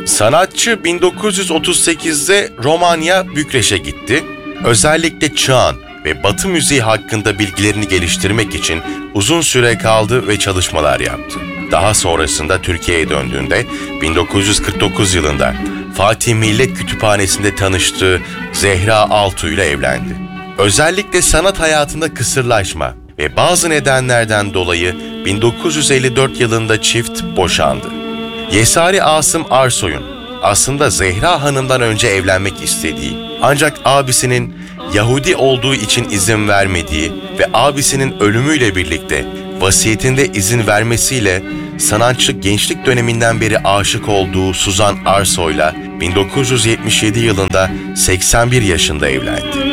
Sanatçı 1938'de Romanya, Bükreş'e gitti. Özellikle çağın ve Batı müziği hakkında bilgilerini geliştirmek için uzun süre kaldı ve çalışmalar yaptı. Daha sonrasında Türkiye'ye döndüğünde 1949 yılında Fatih Millet Kütüphanesi'nde tanıştığı Zehra Altuğ ile evlendi. Özellikle sanat hayatında kısırlaşma ve bazı nedenlerden dolayı 1954 yılında çift boşandı. Yesari Asım Arsoy'un aslında Zehra Hanım'dan önce evlenmek istediği, ancak abisinin Yahudi olduğu için izin vermediği ve abisinin ölümüyle birlikte vasiyetinde izin vermesiyle sanatçı gençlik döneminden beri aşık olduğu Suzan Arsoy'la 1977 yılında 81 yaşında evlendi.